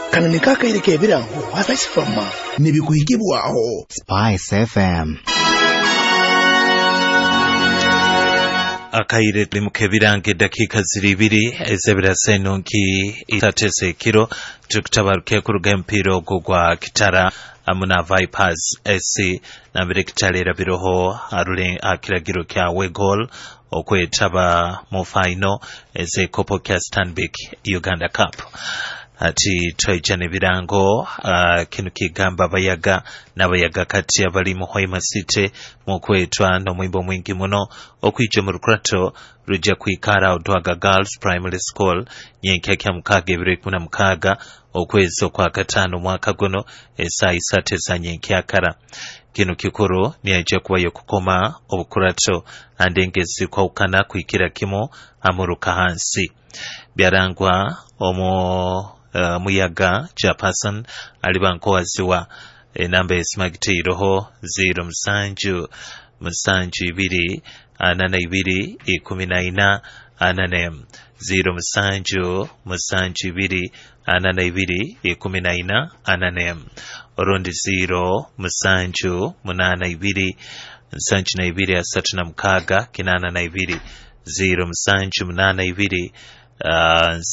Kano nikaka ile kebirango wasasifama nibikuhigibwaho Spice FM. Akaire limukebirange dakika ziribiri ezebirasenonki itatese kiro tukutabaruke ku rugempiro gwa Kitara amuna Vipers SC nambere kitalera biroho arule akiragiro kya Wegol okwetaba mu final eze kopo kya Stanbic Uganda Cup. Ati twejane birango kinu kigamba bayaga n'abayaga kati abali mu Hoima City mu kwetwa no mwimbo mwingi muno okwijja mu rukrato rujja kwikara Odwaga Girls Primary School nyenkya mukage birekuna mukaga okwezo kwa katano mwaka guno esa isate za nyenkya kara. Kinu kikuru niyaje kubayo kukoma obukurato andengezi kwa ukana kuikira kimo amuruka hansi byarangwa muyaga Japasan alibanko waziwa namba esimagite iroho 0 musanju 2 anana 2 14 anane 0 musanju 2 anana 2 14 anane orundi 0 musanju 8 2 musanju na 2 asatu na mukaga kinana na 2 0 musanju 8 2